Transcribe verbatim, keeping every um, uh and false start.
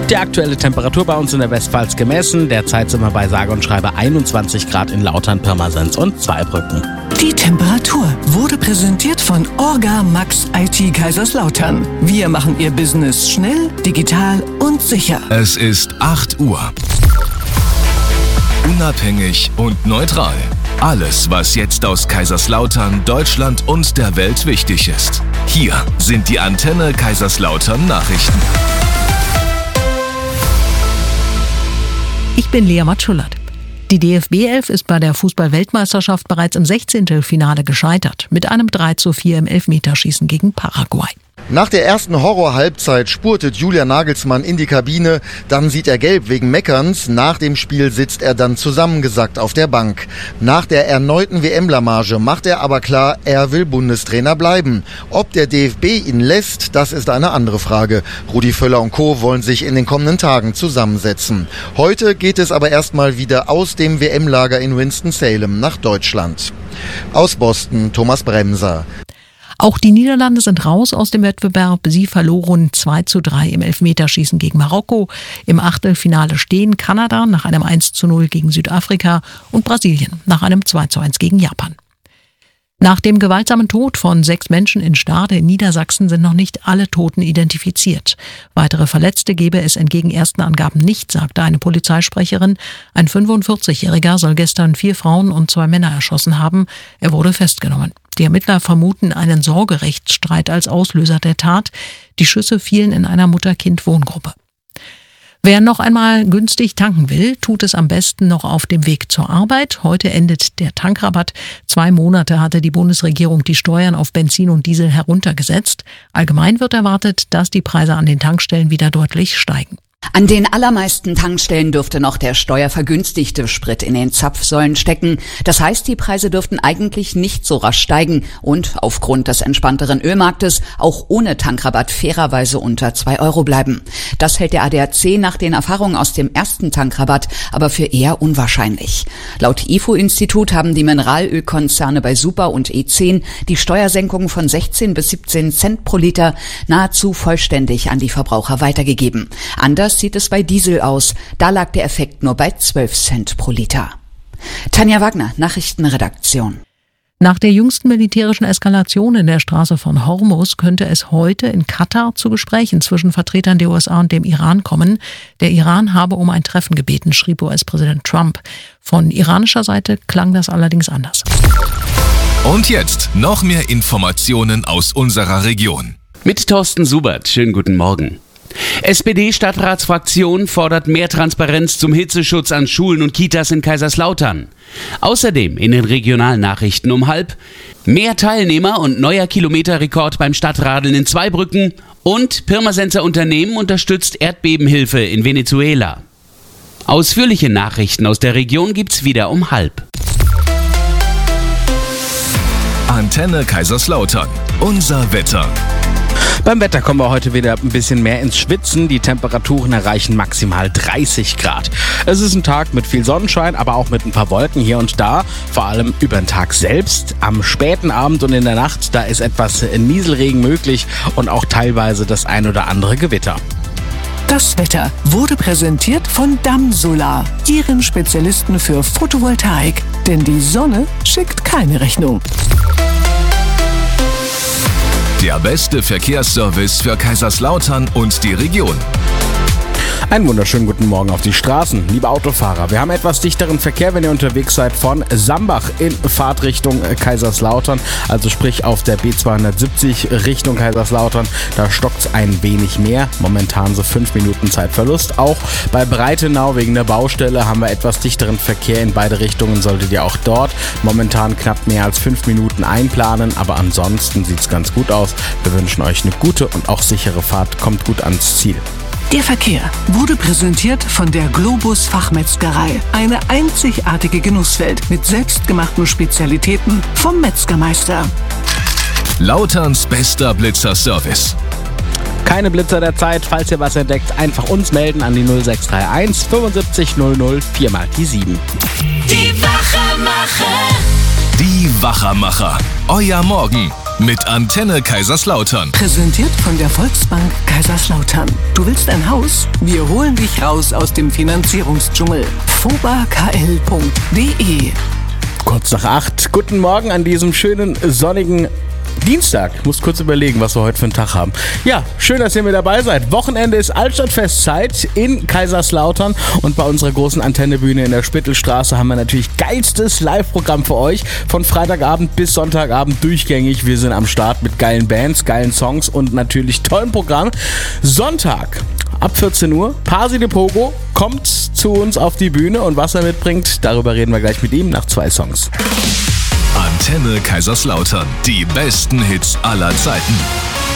Die aktuelle Temperatur bei uns in der Westpfalz gemessen. Derzeit sind wir bei sage und schreibe einundzwanzig Grad in Lautern, Pirmasens und Zweibrücken. Die Temperatur wurde präsentiert von Orga Max I T Kaiserslautern. Wir machen Ihr Business schnell, digital und sicher. Es ist acht Uhr. Unabhängig und neutral. Alles, was jetzt aus Kaiserslautern, Deutschland und der Welt wichtig ist. Hier sind die Antenne Kaiserslautern Nachrichten. Ich bin Lea Matschulat. Die D F B elf ist bei der Fußball-Weltmeisterschaft bereits im Sechzehntelfinale gescheitert, mit einem drei zu vier im Elfmeterschießen gegen Paraguay. Nach der ersten Horror-Halbzeit spurtet Julian Nagelsmann in die Kabine, dann sieht er gelb wegen Meckerns, nach dem Spiel sitzt er dann zusammengesackt auf der Bank. Nach der erneuten W M-Blamage macht er aber klar, er will Bundestrainer bleiben. Ob der D F B ihn lässt, das ist eine andere Frage. Rudi Völler und Co. wollen sich in den kommenden Tagen zusammensetzen. Heute geht es aber erstmal wieder aus dem W M-Lager in Winston-Salem nach Deutschland. Aus Boston, Thomas Bremser. Auch die Niederlande sind raus aus dem Wettbewerb. Sie verloren zwei zu drei im Elfmeterschießen gegen Marokko. Im Achtelfinale stehen Kanada nach einem eins zu null gegen Südafrika und Brasilien nach einem zwei zu eins gegen Japan. Nach dem gewaltsamen Tod von sechs Menschen in Stade in Niedersachsen sind noch nicht alle Toten identifiziert. Weitere Verletzte gebe es entgegen ersten Angaben nicht, sagte eine Polizeisprecherin. Ein fünfundvierzigjähriger soll gestern vier Frauen und zwei Männer erschossen haben. Er wurde festgenommen. Die Ermittler vermuten einen Sorgerechtsstreit als Auslöser der Tat. Die Schüsse fielen in einer Mutter-Kind-Wohngruppe. Wer noch einmal günstig tanken will, tut es am besten noch auf dem Weg zur Arbeit. Heute endet der Tankrabatt. Zwei Monate hatte die Bundesregierung die Steuern auf Benzin und Diesel heruntergesetzt. Allgemein wird erwartet, dass die Preise an den Tankstellen wieder deutlich steigen. An den allermeisten Tankstellen dürfte noch der steuervergünstigte Sprit in den Zapfsäulen stecken. Das heißt, die Preise dürften eigentlich nicht so rasch steigen und aufgrund des entspannteren Ölmarktes auch ohne Tankrabatt fairerweise unter zwei Euro bleiben. Das hält der A D A C nach den Erfahrungen aus dem ersten Tankrabatt aber für eher unwahrscheinlich. Laut I F O-Institut haben die Mineralölkonzerne bei Super und E zehn die Steuersenkung von sechzehn bis siebzehn Cent pro Liter nahezu vollständig an die Verbraucher weitergegeben. Anders sieht es bei Diesel aus. Da lag der Effekt nur bei zwölf Cent pro Liter. Tanja Wagner, Nachrichtenredaktion. Nach der jüngsten militärischen Eskalation in der Straße von Hormuz könnte es heute in Katar zu Gesprächen zwischen Vertretern der U S A und dem Iran kommen. Der Iran habe um ein Treffen gebeten, schrieb U S-Präsident Trump. Von iranischer Seite klang das allerdings anders. Und jetzt noch mehr Informationen aus unserer Region. Mit Thorsten Subert. Schönen guten Morgen. S P D-Stadtratsfraktion fordert mehr Transparenz zum Hitzeschutz an Schulen und Kitas in Kaiserslautern. Außerdem in den regionalen Nachrichten um halb mehr Teilnehmer und neuer Kilometerrekord beim Stadtradeln in Zweibrücken und Pirmasenser Unternehmen unterstützt Erdbebenhilfe in Venezuela. Ausführliche Nachrichten aus der Region gibt's wieder um halb. Antenne Kaiserslautern. Unser Wetter. Beim Wetter kommen wir heute wieder ein bisschen mehr ins Schwitzen. Die Temperaturen erreichen maximal dreißig Grad. Es ist ein Tag mit viel Sonnenschein, aber auch mit ein paar Wolken hier und da. Vor allem über den Tag selbst. Am späten Abend und in der Nacht, da ist etwas Nieselregen möglich und auch teilweise das ein oder andere Gewitter. Das Wetter wurde präsentiert von Damsolar, Ihren Spezialisten für Photovoltaik. Denn die Sonne schickt keine Rechnung. Der beste Verkehrsservice für Kaiserslautern und die Region. Einen wunderschönen guten Morgen auf die Straßen, liebe Autofahrer. Wir haben etwas dichteren Verkehr, wenn ihr unterwegs seid von Sambach in Fahrtrichtung Kaiserslautern. Also sprich auf der B zweihundertsiebzig Richtung Kaiserslautern. Da stockt es ein wenig mehr. Momentan so fünf Minuten Zeitverlust. Auch bei Breitenau wegen der Baustelle haben wir etwas dichteren Verkehr in beide Richtungen. Solltet ihr auch dort momentan knapp mehr als fünf Minuten einplanen. Aber ansonsten sieht es ganz gut aus. Wir wünschen euch eine gute und auch sichere Fahrt. Kommt gut ans Ziel. Der Verkehr wurde präsentiert von der Globus Fachmetzgerei. Eine einzigartige Genusswelt mit selbstgemachten Spezialitäten vom Metzgermeister. Lauterns bester Blitzerservice. Keine Blitzer der Zeit. Falls ihr was entdeckt, einfach uns melden an die null sechs drei eins fünfundsiebzig null null vier mal die sieben. Die Wachermacher. Die Wachermacher. Euer Morgen mit Antenne Kaiserslautern. Präsentiert von der Volksbank Kaiserslautern. Du willst ein Haus? Wir holen dich raus aus dem Finanzierungsdschungel. foba k l punkt d e Kurz nach acht. Guten Morgen an diesem schönen sonnigen Dienstag. Ich muss kurz überlegen, was wir heute für einen Tag haben. Ja, schön, dass ihr mit dabei seid. Wochenende ist Altstadtfestzeit in Kaiserslautern und bei unserer großen Antennebühne in der Spittelstraße haben wir natürlich geilstes Live-Programm für euch. Von Freitagabend bis Sonntagabend durchgängig. Wir sind am Start mit geilen Bands, geilen Songs und natürlich tollem Programm. Sonntag ab vierzehn Uhr, Pasi de Pogo kommt zu uns auf die Bühne und was er mitbringt, darüber reden wir gleich mit ihm nach zwei Songs. Antenne Kaiserslautern. Die besten Hits aller Zeiten.